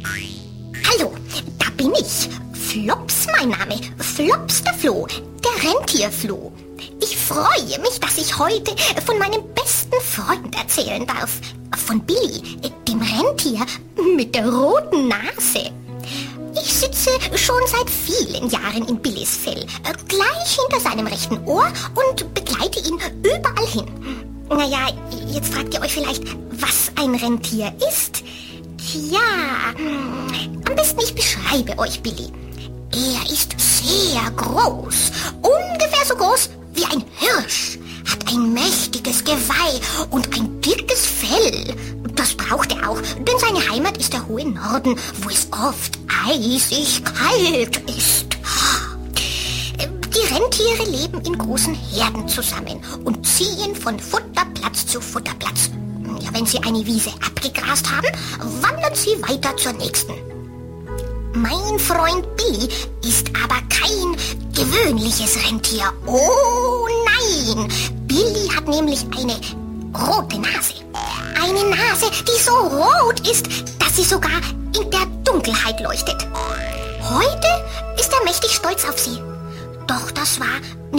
Hallo, da bin ich. Flops mein Name. Flops der Floh, der Rentierfloh. Ich freue mich, dass ich heute von meinem besten Freund erzählen darf. Von Billy, dem Rentier mit der roten Nase. Ich sitze schon seit vielen Jahren in Billys Fell, gleich hinter seinem rechten Ohr und begleite ihn überall hin. Naja, jetzt fragt ihr euch vielleicht, was ein Rentier ist. Tja, am besten ich beschreibe euch Billy. Er ist sehr groß, ungefähr so groß wie ein Hirsch, hat ein mächtiges Geweih und ein dickes Fell. Das braucht er auch, denn seine Heimat ist der hohe Norden, wo es oft eisig kalt ist. Die Rentiere leben in großen Herden zusammen und ziehen von Futterplatz zu Futterplatz. Ja, wenn sie eine Wiese abgegrast haben, wandern sie weiter zur nächsten. Mein Freund Billy ist aber kein gewöhnliches Rentier. Oh nein! Billy hat nämlich eine rote Nase. Eine Nase, die so rot ist, dass sie sogar in der Dunkelheit leuchtet. Heute ist er mächtig stolz auf sie. Doch das war